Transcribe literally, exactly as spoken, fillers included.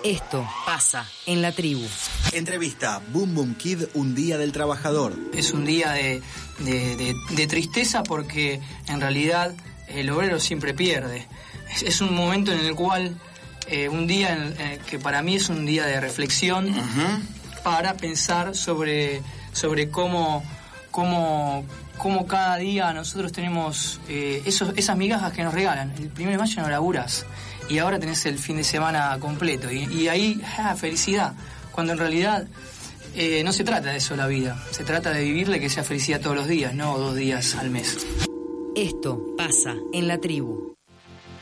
Esto pasa en la tribu. Entrevista Boom Boom Kid, un día del trabajador. Es un día de, de, de, de tristeza porque en realidad el obrero siempre pierde. Es, es un momento en el cual, eh, un día en, eh, que para mí es un día de reflexión, uh-huh. para pensar sobre, sobre cómo, cómo, cómo cada día nosotros tenemos eh, esos, esas migajas que nos regalan. El primero de mayo no laburás y ahora tenés el fin de semana completo. Y, y ahí, ah, felicidad. Cuando en realidad eh, no se trata de eso la vida. Se trata de vivirle que sea felicidad todos los días, no dos días al mes. Esto pasa en la tribu.